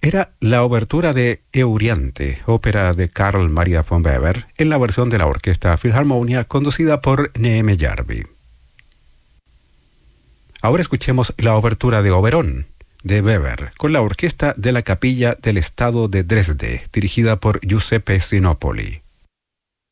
Era la obertura de Euryante, ópera de Carl Maria von Weber, en la versión de la Orquesta Filharmonia conducida por Neeme Järvi. Ahora escuchemos la obertura de Oberón, de Weber, con la orquesta de la Capilla del Estado de Dresde, dirigida por Giuseppe Sinopoli.